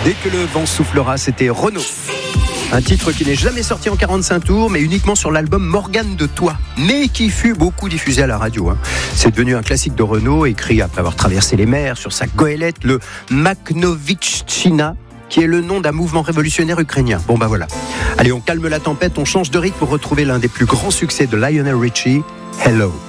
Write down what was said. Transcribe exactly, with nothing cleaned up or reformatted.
Dès que le vent soufflera, c'était Renaud. Un titre qui n'est jamais sorti en quarante-cinq tours, mais uniquement sur l'album Morgane de Toi, mais qui fut beaucoup diffusé à la radio. Hein. C'est devenu un classique de Renaud, écrit après avoir traversé les mers sur sa goélette, le Makhnovitchina, qui est le nom d'un mouvement révolutionnaire ukrainien. Bon bah voilà. Allez, on calme la tempête, on change de rythme pour retrouver l'un des plus grands succès de Lionel Richie, Hello.